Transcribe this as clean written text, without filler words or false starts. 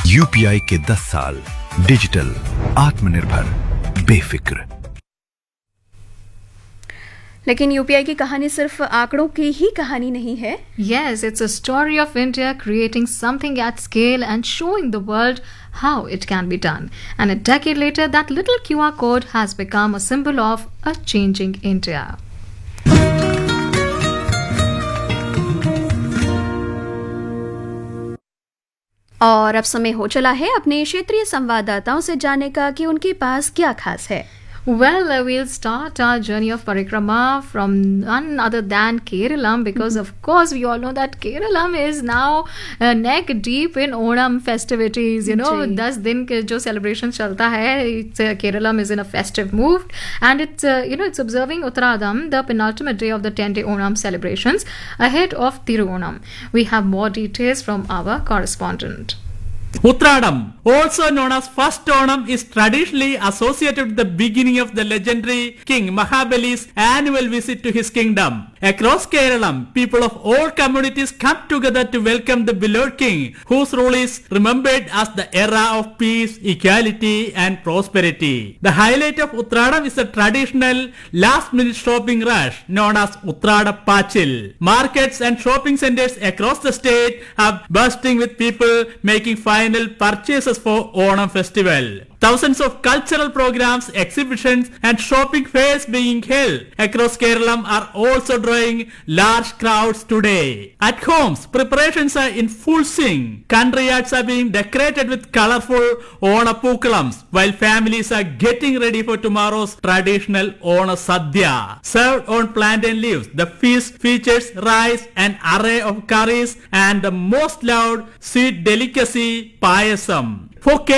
UPI के 10 साल digital आत्मनिर्भर बेफिक्र। लेकिन यूपीआई की कहानी सिर्फ आंकड़ों की ही कहानी नहीं है। Yes, it's a story of India creating something at scale and showing the world how it can be done. And a decade later, that little QR code has become a symbol of a changing India. और अब समय हो चला है अपने क्षेत्रीय संवाददाताओं से जानने का कि उनके पास क्या खास है। Well, we'll start our journey of Parikrama from none other than Keralam because, of course, we all know that Keralam is now neck deep in Onam festivities. You know, 10 दिन के जो celebration चलता है, Keralam is in a festive mood, and it's observing Uttradam, the penultimate day of the 10-day Onam celebrations, ahead of Tiruonam. We have more details from our correspondent. Uttradam, also known as First Onam, is traditionally associated with the beginning of the legendary King Mahabali's annual visit to his kingdom. Across Kerala, people of all communities come together to welcome the beloved king, whose rule is remembered as the era of peace, equality and prosperity. The highlight of Uttradam is the traditional last-minute shopping rush known as Uttrada Pachil. Markets and shopping centers across the state are bursting with people making final purchases for Onam festival. Thousands of cultural programs, exhibitions and shopping fairs being held across Kerala are also drawing large crowds today. At homes, preparations are in full swing. Country yards are being decorated with colorful Onapookalams, while families are getting ready for tomorrow's traditional Ona Sadhya. Served on plantain leaves, the feast features rice, an array of curries and the most loved sweet delicacy, payasam. For